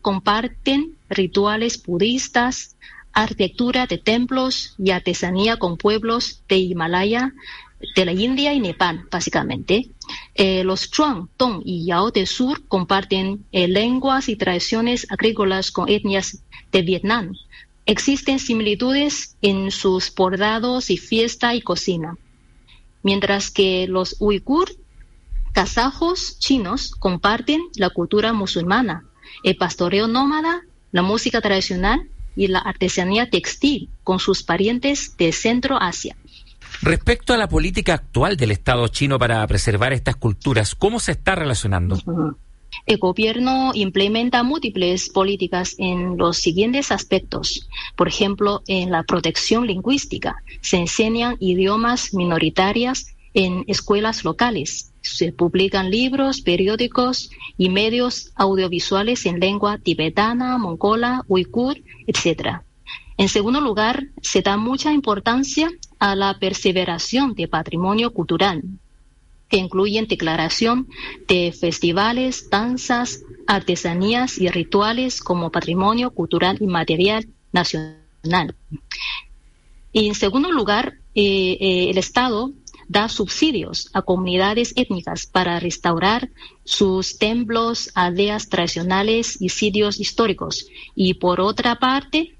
comparten rituales budistas, arquitectura de templos y artesanía con pueblos de Himalaya, de la India y Nepal, básicamente. Los Chuang, Tong y Yao del Sur comparten lenguas y tradiciones agrícolas con etnias de Vietnam. Existen similitudes en sus bordados y fiesta y cocina. Mientras que los uigur, kazajos, chinos comparten la cultura musulmana, el pastoreo nómada, la música tradicional y la artesanía textil con sus parientes de Centro Asia. Respecto a la política actual del Estado chino para preservar estas culturas, ¿cómo se está relacionando? El gobierno implementa múltiples políticas en los siguientes aspectos. Por ejemplo, en la protección lingüística, se enseñan idiomas minoritarios en escuelas locales. Se publican libros, periódicos y medios audiovisuales en lengua tibetana, mongola, uigur, etc. En segundo lugar, se da mucha importancia a la perseveración de patrimonio cultural, que incluyen declaración de festivales, danzas, artesanías y rituales como patrimonio cultural inmaterial nacional. Y en segundo lugar, el Estado da subsidios a comunidades étnicas para restaurar sus templos, aldeas tradicionales y sitios históricos. Y por otra parte,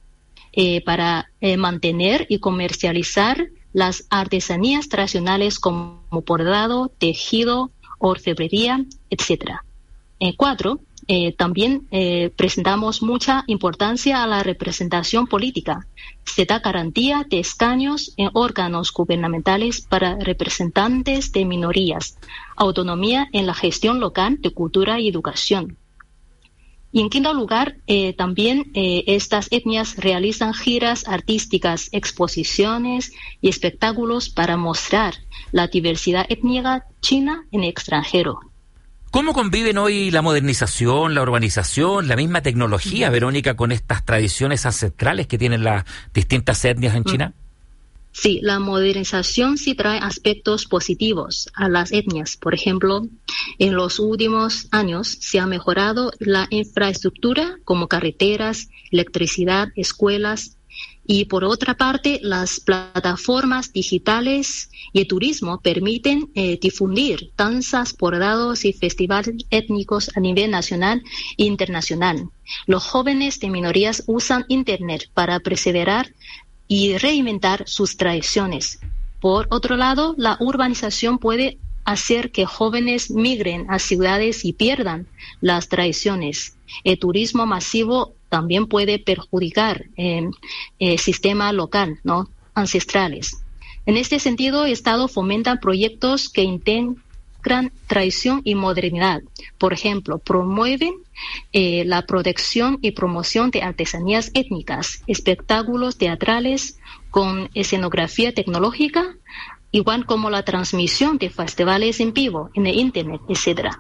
para mantener y comercializar las artesanías tradicionales como bordado, tejido, orfebrería, etc. Cuatro, también presentamos mucha importancia a la representación política. Se da garantía de escaños en órganos gubernamentales para representantes de minorías, autonomía en la gestión local de cultura y educación. Y en quinto lugar, también estas etnias realizan giras artísticas, exposiciones y espectáculos para mostrar la diversidad étnica china en el extranjero. ¿Cómo conviven hoy la modernización, la urbanización, la misma tecnología, Verónica, con estas tradiciones ancestrales que tienen las distintas etnias en China? Sí, la modernización sí trae aspectos positivos a las etnias. Por ejemplo, en los últimos años se ha mejorado la infraestructura como carreteras, electricidad, escuelas. Y por otra parte, las plataformas digitales y el turismo permiten difundir danzas, bordados y festivales étnicos a nivel nacional e internacional. Los jóvenes de minorías usan Internet para perseverar y reinventar sus tradiciones. Por otro lado, la urbanización puede hacer que jóvenes migren a ciudades y pierdan las tradiciones. El turismo masivo también puede perjudicar el sistema local, ¿no?, ancestrales. En este sentido, el Estado fomenta proyectos que integran tradición y modernidad. Por ejemplo, promueven la protección y promoción de artesanías étnicas, espectáculos teatrales con escenografía tecnológica, igual como la transmisión de festivales en vivo en el Internet, etc.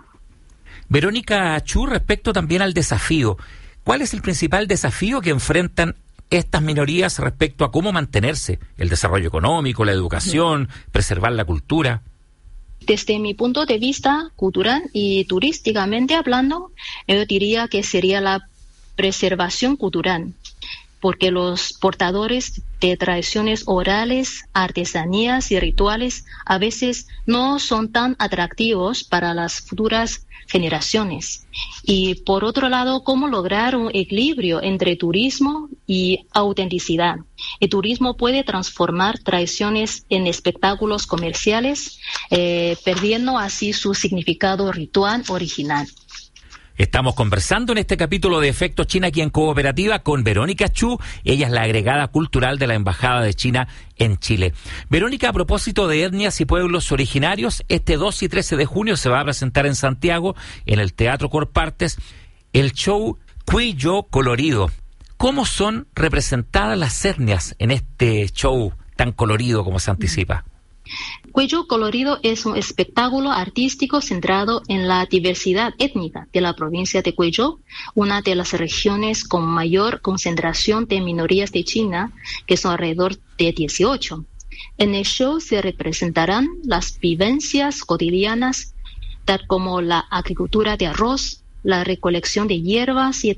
Verónica Chu, respecto también al desafío, ¿cuál es el principal desafío que enfrentan estas minorías respecto a cómo mantenerse? El desarrollo económico, la educación, preservar la cultura. Desde mi punto de vista cultural y turísticamente hablando, yo diría que sería la preservación cultural, porque los portadores de tradiciones orales, artesanías y rituales a veces no son tan atractivos para las futuras generaciones. Y por otro lado, ¿cómo lograr un equilibrio entre turismo y autenticidad? El turismo puede transformar tradiciones en espectáculos comerciales, perdiendo así su significado ritual original. Estamos conversando en este capítulo de Efecto China aquí en Cooperativa con Verónica Chu. Ella es la agregada cultural de la Embajada de China en Chile. Verónica, a propósito de etnias y pueblos originarios, este 2 y 13 de junio se va a presentar en Santiago, en el Teatro Corpartes, el show Cuillo Colorido. ¿Cómo son representadas las etnias en este show tan colorido como se anticipa? Cuillo Colorido es un espectáculo artístico centrado en la diversidad étnica de la provincia de Cuillo, una de las regiones con mayor concentración de minorías de China, que son alrededor de 18. En el show se representarán las vivencias cotidianas, tal como la agricultura de arroz, la recolección de hierbas y